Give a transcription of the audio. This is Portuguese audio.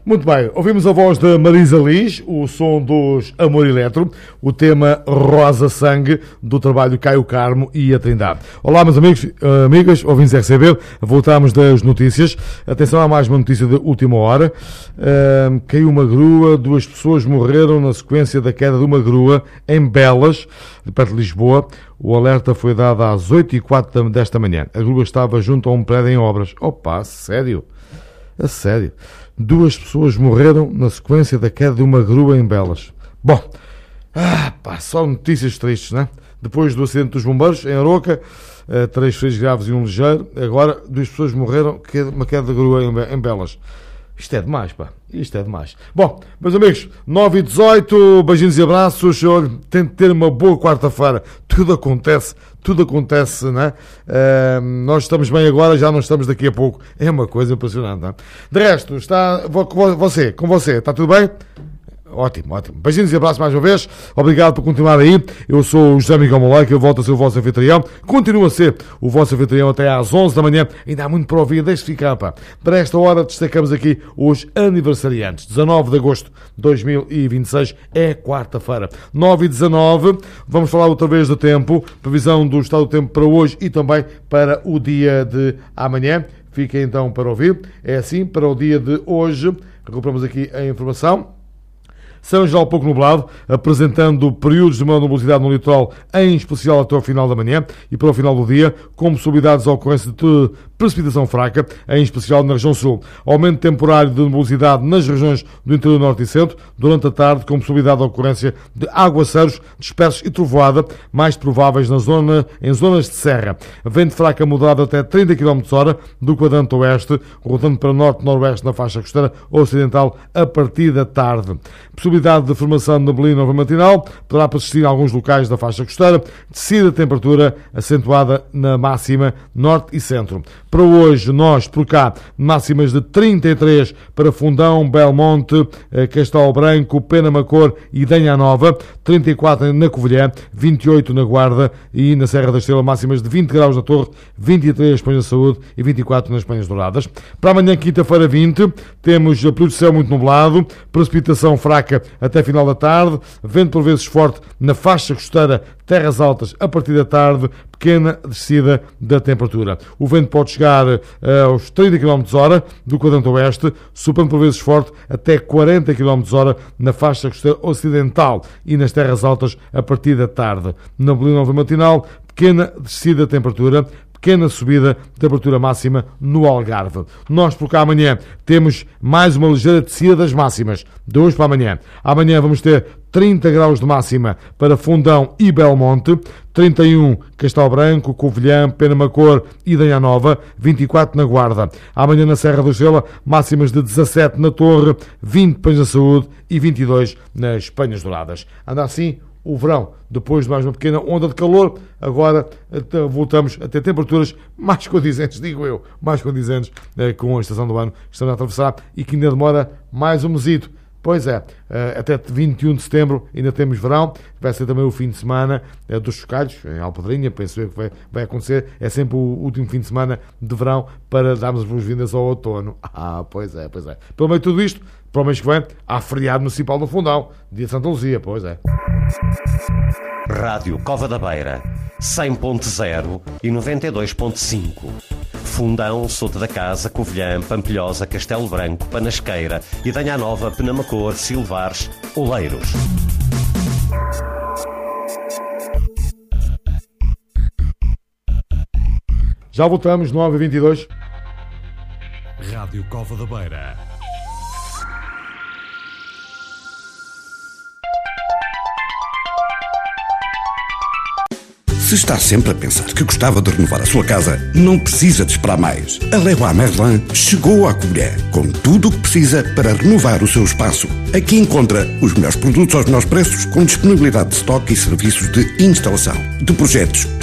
Muito bem, ouvimos a voz da Marisa Liz, o som dos Amor Eletro, o tema Rosa Sangue, do trabalho Caio Carmo e a Trindade. Olá, meus amigos, amigas, ouvintes RCB, voltamos das notícias. Atenção, há mais uma notícia de última hora. Caiu uma grua, 2 pessoas morreram na sequência da queda de uma grua em Belas, perto de Lisboa. O alerta foi dado às 8h04 desta manhã. A grua estava junto a um prédio em obras. Opa, sério? A sério? 2 pessoas morreram na sequência da queda de uma grua em Belas. Bom, só notícias tristes, né? Depois do acidente dos bombeiros em Aroca, 3 feridos graves e um ligeiro. Agora, 2 pessoas morreram uma queda de grua em Belas. Isto é demais, pá. Isto é demais. Bom, meus amigos, 9h18, beijinhos e abraços. Tente ter uma boa quarta-feira. Tudo acontece, né? Nós estamos bem agora, já não estamos daqui a pouco. É uma coisa impressionante, não é? De resto, com você, está tudo bem? Ótimo. Beijinhos e abraços mais uma vez. Obrigado por continuar aí. Eu sou o José Miguel Moleque, eu volto a ser o vosso anfitrião. Continuo a ser o vosso anfitrião até às 11 da manhã. Ainda há muito para ouvir, deixe ficar, pá. Para esta hora destacamos aqui os aniversariantes. 19 de agosto de 2026 é quarta-feira. 9h19, vamos falar outra vez do tempo. Previsão do estado do tempo para hoje e também para o dia de amanhã. Fiquem então para ouvir. É assim, para o dia de hoje, recuperamos aqui a informação. Céu em geral pouco nublado, apresentando períodos de maior nubosidade no litoral, em especial até ao final da manhã e para o final do dia, com possibilidades de ocorrência de precipitação fraca, em especial na região sul. Aumento temporário de nubosidade nas regiões do interior norte e centro, durante a tarde, com possibilidade de ocorrência de aguaceiros dispersos e trovoada, mais prováveis em zonas de serra. Vento fraco a moderado até 30 km/h do quadrante oeste, rodando para norte-noroeste na faixa costeira ocidental a partir da tarde. Possibilidade de formação de neblina nova matinal, poderá persistir em alguns locais da faixa costeira, descida de temperatura acentuada na máxima norte e centro. Para hoje, nós, por cá, máximas de 33 para Fundão, Belmonte, Castelo Branco, Penamacor e Danha Nova, 34 na Covilhã, 28 na Guarda e na Serra da Estrela, máximas de 20 graus na Torre, 23 nas Penhas da Saúde e 24 nas Penhas Douradas. Para amanhã, quinta-feira, 20, temos período de céu muito nublado, precipitação fraca até final da tarde, vento por vezes forte na faixa costeira, terras altas a partir da tarde, pequena descida da temperatura. O vento pode chegar aos 30 km/h do quadrante oeste, soprando por vezes forte até 40 km/h na faixa costeira ocidental e nas terras altas a partir da tarde. Na neblina nova matinal, pequena descida da temperatura, pequena subida de temperatura máxima no Algarve. Nós, por cá, amanhã, temos mais uma ligeira descida das máximas, de hoje para amanhã. Amanhã vamos ter 30 graus de máxima para Fundão e Belmonte, 31 Castelo Branco, Covilhã, Penamacor e Danha Nova, 24 na Guarda. Amanhã na Serra da Estrela, máximas de 17 na Torre, 20 Penhas da Saúde e 22 nas Penhas Douradas. Anda assim o verão, depois de mais uma pequena onda de calor, agora voltamos a ter temperaturas mais condizentes, digo eu, mais condizentes com a estação do ano que estamos a atravessar e que ainda demora mais um mesito. Pois é, até 21 de setembro ainda temos verão, vai ser também o fim de semana dos chocalhos, em Alpedrinha, penso eu que vai acontecer, é sempre o último fim de semana de verão para darmos as boas-vindas ao outono. Pois é. Pelo meio de tudo isto, para o mês que vem, há feriado municipal no Fundão, dia de Santa Luzia, pois é. Rádio Cova da Beira, 100.0 e 92.5. Fundão, Souto da Casa, Covilhã, Pampilhosa, Castelo Branco, Panasqueira e Danha Nova, Penamacor, Silvares, Oleiros. Já voltamos, 9h22. Rádio Cova da Beira. Se está sempre a pensar que gostava de renovar a sua casa, não precisa de esperar mais. A Leroy Merlin chegou à Covilhã com tudo o que precisa para renovar o seu espaço. Aqui encontra os melhores produtos aos melhores preços, com disponibilidade de estoque e serviços de instalação. De projetos